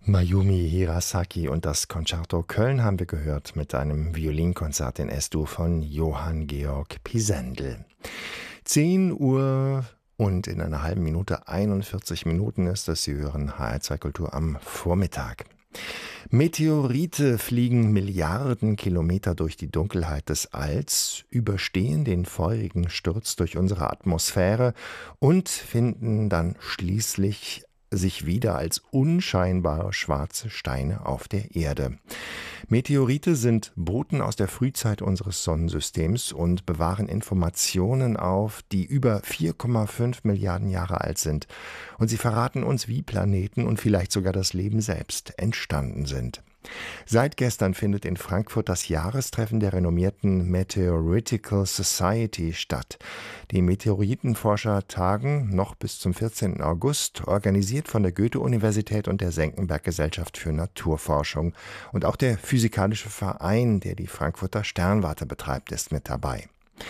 Mayumi Hirasaki und das Concerto Köln haben wir gehört mit einem Violinkonzert in S-Dur von Johann Georg Pisendel. 10 Uhr und in einer halben Minute 41 Minuten ist es. Sie hören HR2 Kultur am Vormittag. Meteorite fliegen Milliarden Kilometer durch die Dunkelheit des Alls, überstehen den feurigen Sturz durch unsere Atmosphäre und finden dann schließlich sich wieder als unscheinbare schwarze Steine auf der Erde. Meteorite sind Boten aus der Frühzeit unseres Sonnensystems und bewahren Informationen auf, die über 4,5 Milliarden Jahre alt sind. Und sie verraten uns, wie Planeten und vielleicht sogar das Leben selbst entstanden sind. Seit gestern findet in Frankfurt das Jahrestreffen der renommierten Meteoritical Society statt. Die Meteoritenforscher tagen noch bis zum 14. August, organisiert von der Goethe-Universität und der Senckenberg-Gesellschaft für Naturforschung. Und auch der Physikalische Verein, der die Frankfurter Sternwarte betreibt, ist mit dabei.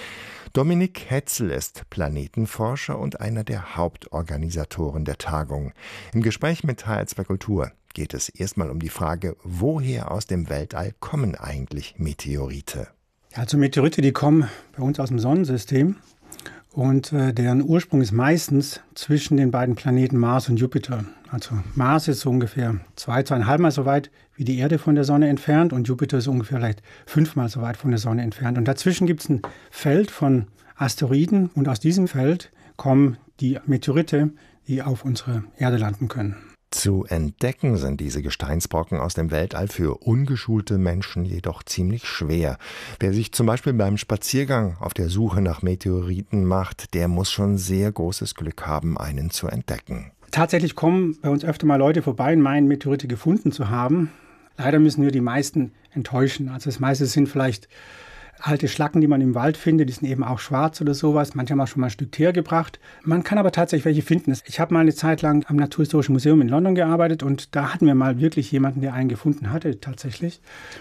Dominik Hetzel ist Planetenforscher und einer der Hauptorganisatoren der Tagung. Im Gespräch mit HR2 Kultur geht es erstmal um die Frage, woher aus dem Weltall kommen eigentlich Meteorite? Also Meteorite, die kommen bei uns aus dem Sonnensystem und deren Ursprung ist meistens zwischen den beiden Planeten Mars und Jupiter. Also Mars ist so ungefähr 2,5 Mal so weit wie die Erde von der Sonne entfernt und Jupiter ist ungefähr vielleicht 5 Mal so weit von der Sonne entfernt. Und dazwischen gibt es ein Feld von Asteroiden und aus diesem Feld kommen die Meteorite, die auf unsere Erde landen können. Zu entdecken sind diese Gesteinsbrocken aus dem Weltall für ungeschulte Menschen jedoch ziemlich schwer. Wer sich zum Beispiel beim Spaziergang auf der Suche nach Meteoriten macht, der muss schon sehr großes Glück haben, einen zu entdecken. Tatsächlich kommen bei uns öfter mal Leute vorbei und meinen, Meteorite gefunden zu haben. Leider müssen wir die meisten enttäuschen. Also das meiste sind vielleicht alte Schlacken, die man im Wald findet, die sind eben auch schwarz oder sowas. Manche haben auch schon mal ein Stück Teer gebracht. Man kann aber tatsächlich welche finden. Ich habe mal eine Zeit lang am Naturhistorischen Museum in London gearbeitet und da hatten wir mal wirklich jemanden, der einen gefunden hatte, tatsächlich.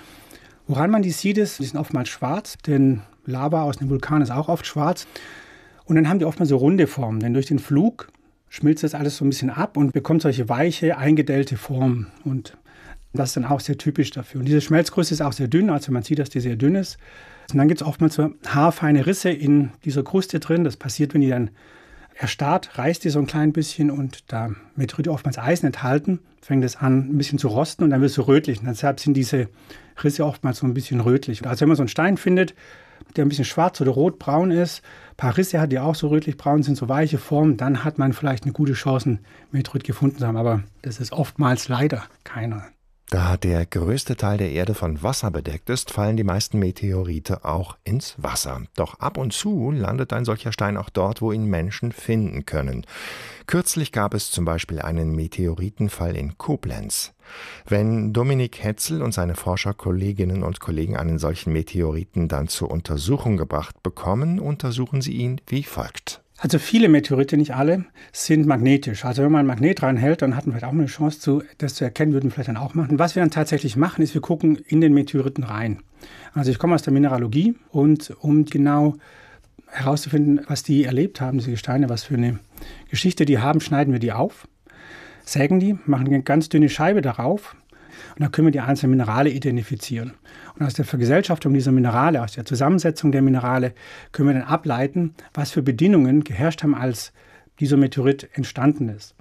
Woran man die sieht, ist, die sind oftmals schwarz, denn Lava aus dem Vulkan ist auch oft schwarz. Und dann haben die oftmals so runde Formen, denn durch den Flug schmilzt das alles so ein bisschen ab und bekommt solche weiche, eingedellte Formen. Und das ist dann auch sehr typisch dafür. Und diese Schmelzgröße ist auch sehr dünn, also man sieht, dass die sehr dünn ist. Und dann gibt es oftmals so haarfeine Risse in dieser Kruste drin. Das passiert, wenn die dann erstarrt, reißt die so ein klein bisschen und da Meteorite oftmals Eisen enthalten, fängt es an ein bisschen zu rosten und dann wird es so rötlich. Und deshalb sind diese Risse oftmals so ein bisschen rötlich. Also wenn man so einen Stein findet, der ein bisschen schwarz oder rotbraun ist, ein paar Risse hat, die auch so rötlich-braun sind, so weiche Formen, dann hat man vielleicht eine gute Chance, einen Meteorit gefunden zu haben. Aber das ist oftmals leider keiner. Da der größte Teil der Erde von Wasser bedeckt ist, fallen die meisten Meteorite auch ins Wasser. Doch ab und zu landet ein solcher Stein auch dort, wo ihn Menschen finden können. Kürzlich gab es zum Beispiel einen Meteoritenfall in Koblenz. Wenn Dominik Hetzel und seine Forscherkolleginnen und Kollegen einen solchen Meteoriten dann zur Untersuchung gebracht bekommen, untersuchen sie ihn wie folgt. Also viele Meteorite, nicht alle, sind magnetisch. Also wenn man ein Magnet reinhält, dann hat man vielleicht auch eine Chance, das zu erkennen, würden wir vielleicht dann auch machen. Was wir dann tatsächlich machen, ist, wir gucken in den Meteoriten rein. Also ich komme aus der Mineralogie und um genau herauszufinden, was die erlebt haben, diese Gesteine, was für eine Geschichte die haben, schneiden wir die auf, sägen die, machen eine ganz dünne Scheibe darauf und dann können wir die einzelnen Minerale identifizieren. Und aus der Vergesellschaftung dieser Minerale, aus der Zusammensetzung der Minerale, können wir dann ableiten, was für Bedingungen geherrscht haben, als dieser Meteorit entstanden ist.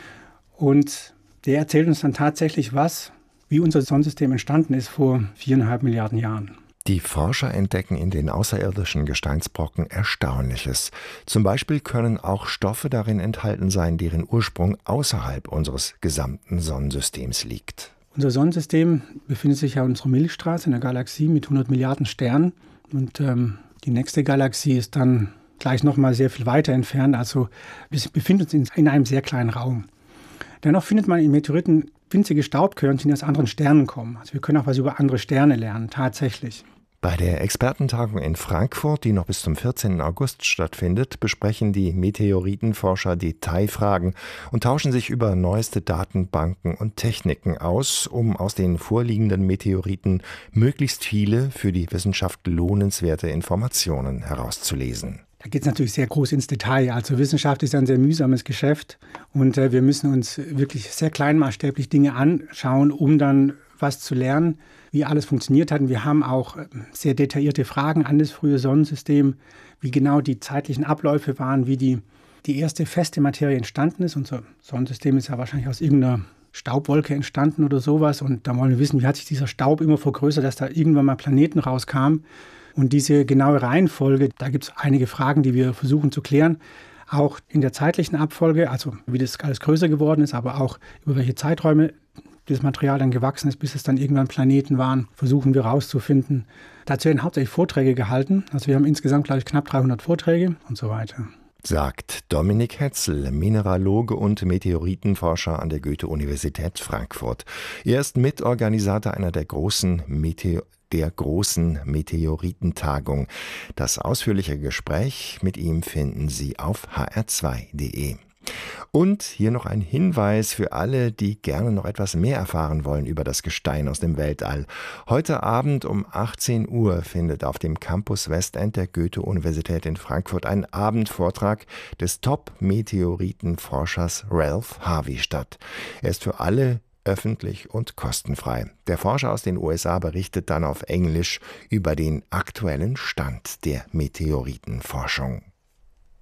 Und der erzählt uns dann tatsächlich wie unser Sonnensystem entstanden ist vor 4,5 Milliarden Jahren. Die Forscher entdecken in den außerirdischen Gesteinsbrocken Erstaunliches. Zum Beispiel können auch Stoffe darin enthalten sein, deren Ursprung außerhalb unseres gesamten Sonnensystems liegt. Unser Sonnensystem befindet sich ja in unserer Milchstraße, in einer Galaxie mit 100 Milliarden Sternen. Und die nächste Galaxie ist dann gleich nochmal sehr viel weiter entfernt. Also wir befinden uns in einem sehr kleinen Raum. Dennoch findet man in Meteoriten winzige Staubkörnchen, die aus anderen Sternen kommen. Also wir können auch was über andere Sterne lernen, tatsächlich. Bei der Expertentagung in Frankfurt, die noch bis zum 14. August stattfindet, besprechen die Meteoritenforscher Detailfragen und tauschen sich über neueste Datenbanken und Techniken aus, um aus den vorliegenden Meteoriten möglichst viele für die Wissenschaft lohnenswerte Informationen herauszulesen. Da geht es natürlich sehr groß ins Detail. Also Wissenschaft ist ein sehr mühsames Geschäft und wir müssen uns wirklich sehr kleinmaßstäblich Dinge anschauen, um dann was zu lernen, wie alles funktioniert hat. Und wir haben auch sehr detaillierte Fragen an das frühe Sonnensystem, wie genau die zeitlichen Abläufe waren, wie die erste feste Materie entstanden ist. Unser Sonnensystem ist ja wahrscheinlich aus irgendeiner Staubwolke entstanden oder sowas. Und da wollen wir wissen, wie hat sich dieser Staub immer vergrößert, dass da irgendwann mal Planeten rauskamen. Und diese genaue Reihenfolge, da gibt es einige Fragen, die wir versuchen zu klären. Auch in der zeitlichen Abfolge, also wie das alles größer geworden ist, aber auch über welche Zeiträume das Material dann gewachsen ist, bis es dann irgendwann Planeten waren, versuchen wir herauszufinden. Dazu werden hauptsächlich Vorträge gehalten. Also wir haben insgesamt, glaube ich, knapp 300 Vorträge und so weiter. Sagt Dominik Hetzel, Mineraloge und Meteoritenforscher an der Goethe-Universität Frankfurt. Er ist Mitorganisator einer der großen Meteoritentagung. Das ausführliche Gespräch mit ihm finden Sie auf hr2.de. Und hier noch ein Hinweis für alle, die gerne noch etwas mehr erfahren wollen über das Gestein aus dem Weltall. Heute Abend um 18 Uhr findet auf dem Campus Westend der Goethe-Universität in Frankfurt ein Abendvortrag des Top-Meteoritenforschers Ralph Harvey statt. Er ist für alle öffentlich und kostenfrei. Der Forscher aus den USA berichtet dann auf Englisch über den aktuellen Stand der Meteoritenforschung.